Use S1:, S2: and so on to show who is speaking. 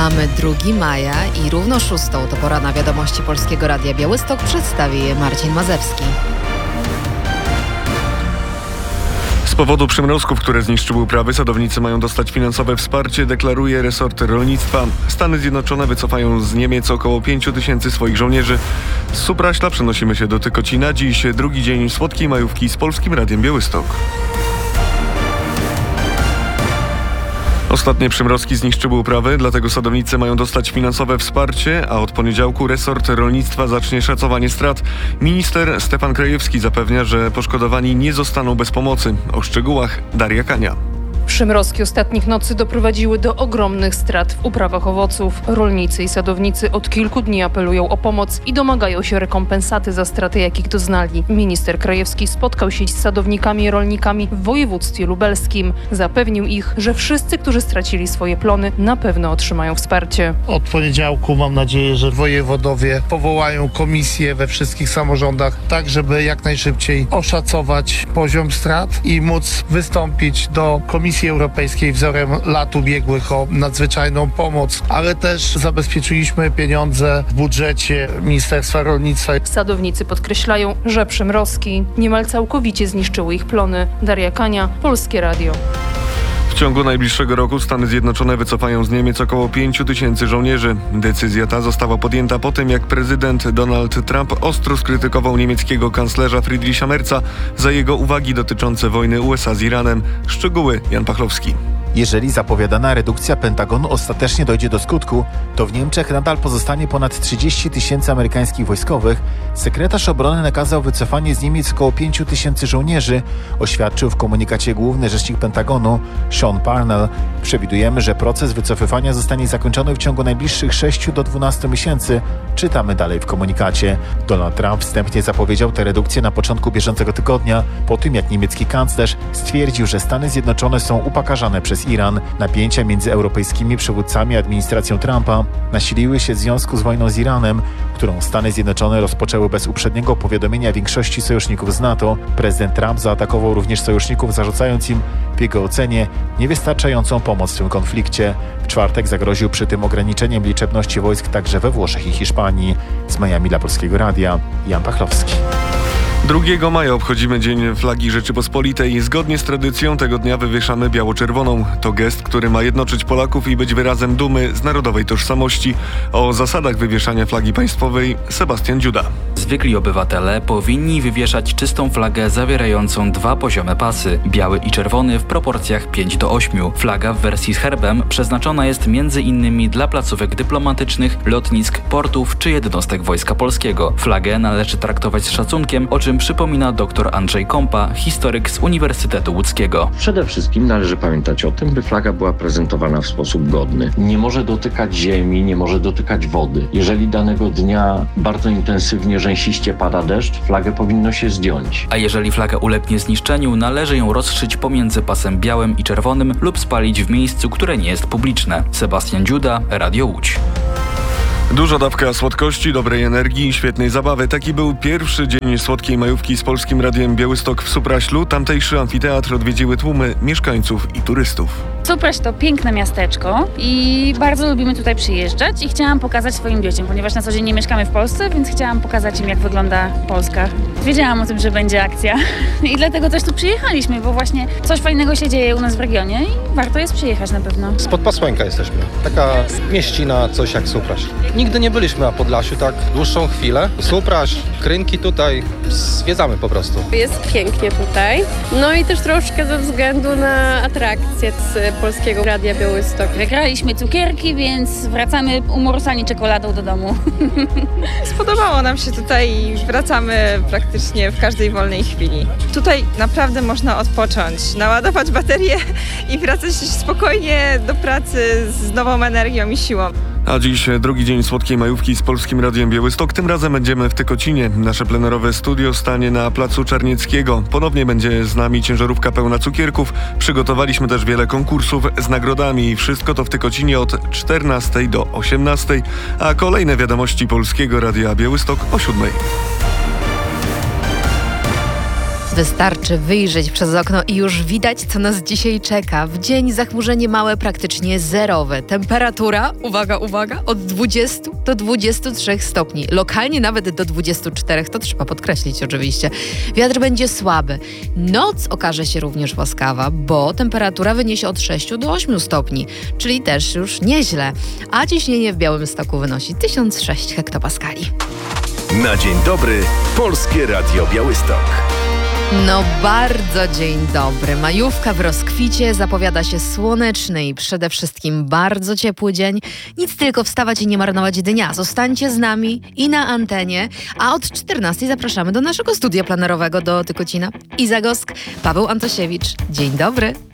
S1: Mamy 2 maja i równo 6 to pora na wiadomości Polskiego Radia Białystok. Przedstawi je Marcin Mazewski.
S2: Z powodu przymrozków, które zniszczyły uprawy, sadownicy mają dostać finansowe wsparcie, deklaruje resort rolnictwa. Stany Zjednoczone wycofają z Niemiec około 5 000 swoich żołnierzy. Z Supraśla przenosimy się do Tykocina. Dziś drugi dzień słodkiej majówki z Polskim Radiem Białystok. Ostatnie przymrozki zniszczyły uprawy, dlatego sadownicy mają dostać finansowe wsparcie, a od poniedziałku resort rolnictwa zacznie szacowanie strat. Minister Stefan Krajewski zapewnia, że poszkodowani nie zostaną bez pomocy. O szczegółach Daria Kania.
S3: Przymrozki ostatnich nocy doprowadziły do ogromnych strat w uprawach owoców. Rolnicy i sadownicy od kilku dni apelują o pomoc i domagają się rekompensaty za straty, jakich doznali. Minister Krajewski spotkał się z sadownikami i rolnikami w województwie lubelskim. Zapewnił ich, że wszyscy, którzy stracili swoje plony, na pewno otrzymają wsparcie.
S4: Od poniedziałku mam nadzieję, że wojewodowie powołają komisje we wszystkich samorządach, tak żeby jak najszybciej oszacować poziom strat i móc wystąpić do Komisji Europejskiej wzorem lat ubiegłych o nadzwyczajną pomoc, ale też zabezpieczyliśmy pieniądze w budżecie Ministerstwa Rolnictwa.
S3: Sadownicy podkreślają, że przymrozki niemal całkowicie zniszczyły ich plony. Daria Kania, Polskie Radio.
S2: W ciągu najbliższego roku Stany Zjednoczone wycofają z Niemiec około 5 000 żołnierzy. Decyzja ta została podjęta po tym, jak prezydent Donald Trump ostro skrytykował niemieckiego kanclerza Friedricha Merza za jego uwagi dotyczące wojny USA z Iranem. Szczegóły Jan Pachlowski.
S5: Jeżeli zapowiadana redukcja Pentagonu ostatecznie dojdzie do skutku, to w Niemczech nadal pozostanie ponad 30 000 amerykańskich wojskowych. Sekretarz obrony nakazał wycofanie z Niemiec około 5 000 żołnierzy, oświadczył w komunikacie główny rzecznik Pentagonu Sean Parnell. Przewidujemy, że proces wycofywania zostanie zakończony w ciągu najbliższych 6 do 12 miesięcy, czytamy dalej w komunikacie. Donald Trump wstępnie zapowiedział tę redukcję na początku bieżącego tygodnia, po tym jak niemiecki kanclerz stwierdził, że Stany Zjednoczone są upokarzane przez Iran. Napięcia między europejskimi przywódcami i administracją Trumpa nasiliły się w związku z wojną z Iranem, którą Stany Zjednoczone rozpoczęły bez uprzedniego powiadomienia większości sojuszników z NATO. Prezydent Trump zaatakował również sojuszników, zarzucając im w jego ocenie niewystarczającą pomoc w tym konflikcie. W czwartek zagroził przy tym ograniczeniem liczebności wojsk także we Włoszech i Hiszpanii. Z Miami dla Polskiego Radia Jan Pachlowski.
S2: 2 maja obchodzimy Dzień Flagi Rzeczypospolitej. Zgodnie z tradycją tego dnia wywieszamy biało-czerwoną. To gest, który ma jednoczyć Polaków i być wyrazem dumy z narodowej tożsamości. O zasadach wywieszania flagi państwowej Sebastian Dziuda.
S6: Zwykli obywatele powinni wywieszać czystą flagę zawierającą 2 poziome pasy, biały i czerwony w proporcjach 5:8. Flaga w wersji z herbem przeznaczona jest m.in. dla placówek dyplomatycznych, lotnisk, portów czy jednostek Wojska Polskiego. Flagę należy traktować z szacunkiem, o czym przypomina dr Andrzej Kompa, historyk z Uniwersytetu Łódzkiego.
S7: Przede wszystkim należy pamiętać o tym, by flaga była prezentowana w sposób godny. Nie może dotykać ziemi, nie może dotykać wody. Jeżeli danego dnia bardzo intensywnie, rzęsiście pada deszcz, flagę powinno się zdjąć.
S6: A jeżeli flaga ulegnie zniszczeniu, należy ją rozszyć pomiędzy pasem białym i czerwonym lub spalić w miejscu, które nie jest publiczne. Sebastian Dziuda, Radio Łódź.
S2: Duża dawka słodkości, dobrej energii i świetnej zabawy. Taki był pierwszy dzień słodkiej majówki z Polskim Radiem Białystok w Supraślu. Tamtejszy amfiteatr odwiedziły tłumy mieszkańców i turystów.
S8: Supraśl to piękne miasteczko i bardzo lubimy tutaj przyjeżdżać i chciałam pokazać swoim dzieciom, ponieważ na co dzień nie mieszkamy w Polsce, więc chciałam pokazać im, jak wygląda Polska. Wiedziałam o tym, że będzie akcja i dlatego też tu przyjechaliśmy, bo właśnie coś fajnego się dzieje u nas w regionie i warto jest przyjechać na pewno.
S9: Spod Pasłęka jesteśmy. Taka mieścina, coś jak Supraśl. Nigdy nie byliśmy na Podlasiu tak dłuższą chwilę. Supraśl, Krynki tutaj, zwiedzamy po prostu.
S10: Jest pięknie tutaj. No i też troszkę ze względu na atrakcje z Polskiego Radia Białystok.
S8: Wygraliśmy cukierki, więc wracamy umorsani czekoladą do domu.
S11: Spodobało nam się tutaj i wracamy praktycznie w każdej wolnej chwili. Tutaj naprawdę można odpocząć, naładować baterię i wracać spokojnie do pracy z nową energią i siłą.
S2: A dziś drugi dzień słodkiej majówki z Polskim Radiem Białystok. Tym razem będziemy w Tykocinie. Nasze plenerowe studio stanie na placu Czarnieckiego. Ponownie będzie z nami ciężarówka pełna cukierków. Przygotowaliśmy też wiele konkursów z nagrodami. Wszystko to w Tykocinie od 14 do 18. A kolejne wiadomości Polskiego Radia Białystok o 7.
S1: Wystarczy wyjrzeć przez okno i już widać, co nas dzisiaj czeka. W dzień zachmurzenie małe, praktycznie zerowe. Temperatura, uwaga, od 20 do 23 stopni. Lokalnie nawet do 24, to trzeba podkreślić oczywiście. Wiatr będzie słaby. Noc okaże się również łaskawa, bo temperatura wyniesie od 6 do 8 stopni, czyli też już nieźle. A ciśnienie w Białymstoku wynosi 1006 hektopaskali.
S12: Na dzień dobry, Polskie Radio Białystok.
S1: No bardzo dzień dobry. Majówka w rozkwicie, zapowiada się słoneczny i przede wszystkim bardzo ciepły dzień. Nic, tylko wstawać i nie marnować dnia. Zostańcie z nami i na antenie, a od 14 zapraszamy do naszego studia plenerowego do Tykocina. Iza Gosk, Paweł Antosiewicz. Dzień dobry.